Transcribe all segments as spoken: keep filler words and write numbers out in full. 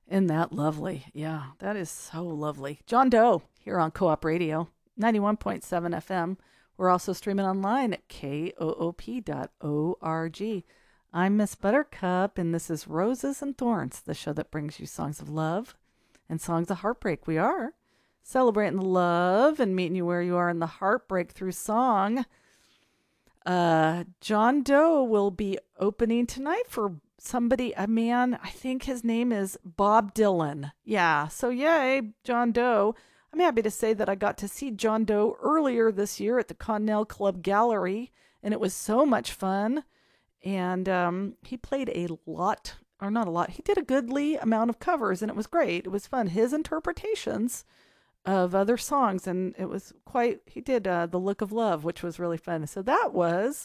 Isn't that lovely? Yeah, that is so lovely. John Doe here on Co-op Radio, ninety-one point seven F M. We're also streaming online at K O O P dot org. I'm Miss Buttercup, and this is Roses and Thorns, the show that brings you songs of love and songs of heartbreak. We are celebrating the love and meeting you where you are in the heartbreak through song. Uh, John Doe will be opening tonight for somebody, a man, I think his name is Bob Dylan. Yeah, so yay, John Doe. I'm happy to say that I got to see John Doe earlier this year at the Connell Club Gallery, and it was so much fun. And um, he played a lot, or not a lot, he did a goodly amount of covers, and it was great. It was fun. His interpretations of other songs, and it was quite, he did uh, The Look of Love, which was really fun. So that was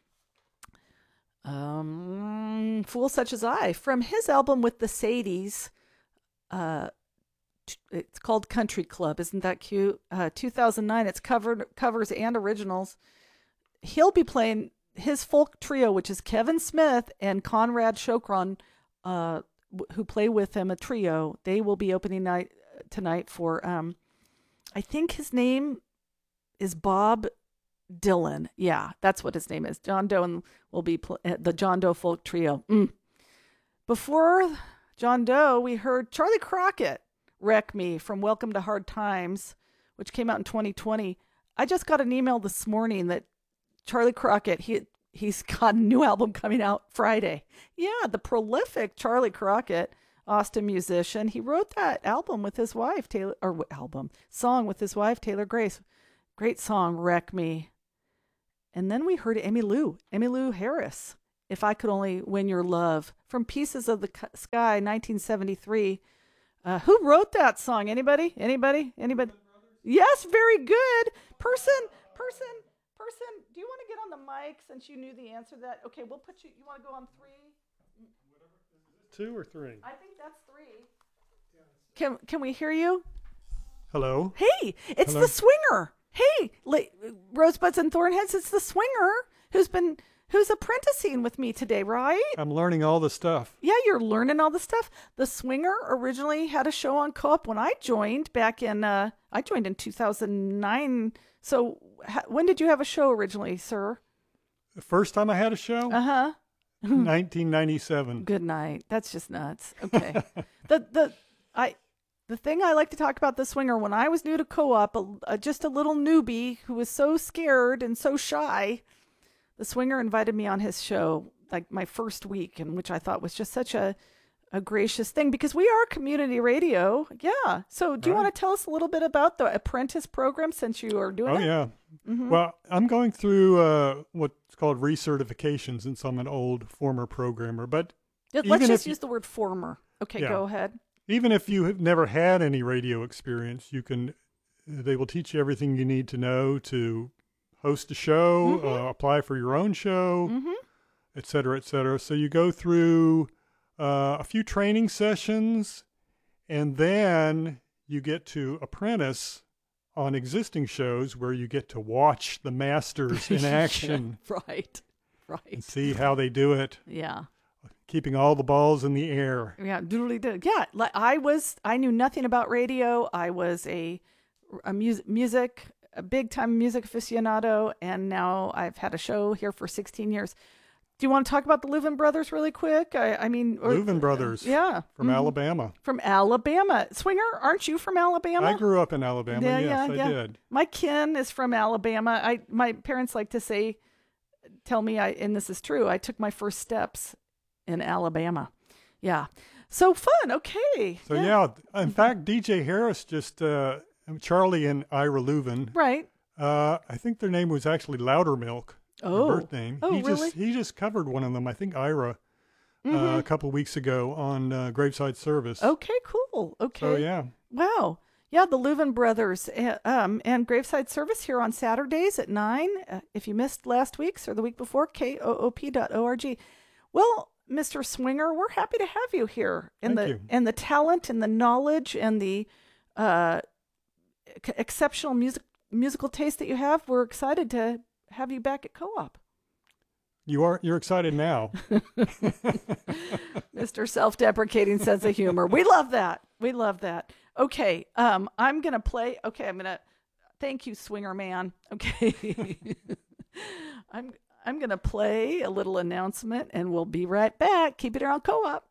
um, Fool Such As I, from his album with the Sadies. Uh, it's called Country Club. Isn't that cute? Uh, two thousand nine, it's covered covers and originals. He'll be playing his folk trio, which is Kevin Smith and Conrad Chokron, uh, who play with him, a trio. They will be opening night tonight for, um, I think his name is Bob Dylan. Yeah, that's what his name is. John Doe will be pl- the John Doe folk trio. Mm. Before John Doe, we heard Charlie Crockett, Wreck Me, from Welcome to Hard Times, which came out in twenty twenty. I just got an email this morning that Charlie Crockett, he he's got a new album coming out Friday. Yeah, the prolific Charlie Crockett, Austin musician. He wrote that album with his wife, Taylor, or album, song with his wife, Taylor Grace. Great song, Wreck Me. And then we heard Emmylou, Emmylou Harris, If I Could Only Win Your Love, from Pieces of the Sky, nineteen seventy-three. Uh, who wrote that song? Anybody? Anybody? Anybody? Yes, very good. Person, person. Person, do you want to get on the mic since you knew the answer to that? Okay, we'll put you, you want to go on three? Two or three? I think that's three. Can can we hear you? Hello? Hey, it's Hello? the Swinger. Hey, la- Rosebuds and Thornheads, it's the Swinger who's been, who's apprenticing with me today, right? I'm learning all the stuff. Yeah, you're learning all the stuff. The Swinger originally had a show on Co-op when I joined back in, uh, I joined in two thousand nine. So ha- when did you have a show originally, sir? The first time I had a show? Uh-huh. nineteen ninety-seven. Good night. That's just nuts. Okay. the the I the thing I like to talk about the Swinger, when I was new to Co-op, a, a, just a little newbie who was so scared and so shy, the Swinger invited me on his show like my first week, and which I thought was just such a a gracious thing, because we are community radio. Yeah. So do you Right. want to tell us a little bit about the apprentice program, since you are doing Oh, it? yeah. Mm-hmm. Well, I'm going through uh, what's called recertifications, since I'm an old former programmer. But Let's even just if use the word former. Okay, Yeah. go ahead. even if you have never had any radio experience, you can. They will teach you everything you need to know to host a show, Mhm. uh, apply for your own show, Mm-hmm. et cetera, et cetera. So you go through uh, a few training sessions, and then you get to apprentice on existing shows where you get to watch the masters in action Right. and Right. see how they do it, Yeah. keeping all the balls in the air. Yeah. Doodly doo. Yeah. Like I was, I knew nothing about radio. I was a, a music, music, a big time music aficionado. And now I've had a show here for sixteen years. Do you want to talk about the Louvin Brothers really quick? I, I mean, or- Louvin Brothers. Yeah. From Mhm. Alabama. From Alabama. Swinger, aren't you from Alabama? I grew up in Alabama. Yeah, yes, yeah, I yeah. did. My kin is from Alabama. I my parents like to say, tell me, I and this is true, I took my first steps in Alabama. Yeah. So fun. Okay. So, yeah, in fact, D J Harris just, uh, Charlie and Ira Louvin, Right. uh, I think their name was actually Loudermilk. Oh. Their birth name. Oh, he really? just he just covered one of them, I think Ira, uh, Mhm. a couple weeks ago on uh, Graveside Service. Okay, cool. Okay. So, yeah. Wow. Yeah, the Louvin Brothers uh, um, and Graveside Service here on Saturdays at nine. Uh, if you missed last week's or the week before, K O O P dot org. Well, Mister Swinger, we're happy to have you here. And Thank the you. and the talent and the knowledge and the uh, c- exceptional music musical taste that you have. We're excited to have you back at Co-op. You are you're excited now. Mister Self-deprecating sense of humor. We love that. We love that. Okay, um, I'm gonna play. Okay, I'm gonna. Thank you, Swinger Man. Okay, I'm I'm gonna play a little announcement, and we'll be right back. Keep it here on Co-op.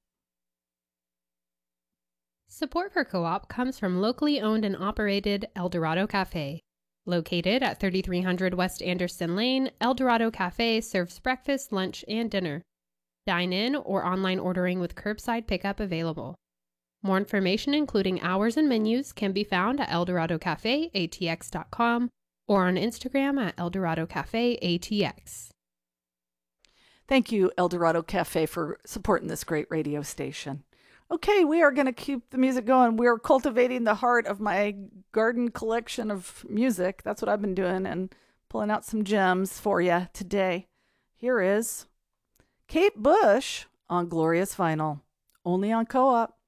Support for Co-op comes from locally owned and operated El Dorado Cafe. Located at thirty-three hundred West Anderson Lane, El Dorado Cafe serves breakfast, lunch, and dinner. Dine-in or online ordering with curbside pickup available. More information, including hours and menus, can be found at el dorado cafe a t x dot com or on Instagram at El Dorado Cafe A T X. Thank you, El Dorado Cafe, for supporting this great radio station. Okay, we are going to keep the music going. We're cultivating the heart of my garden collection of music. That's what I've been doing, and pulling out some gems for you today. Here is Kate Bush on Glorious Vinyl, only on Co-op.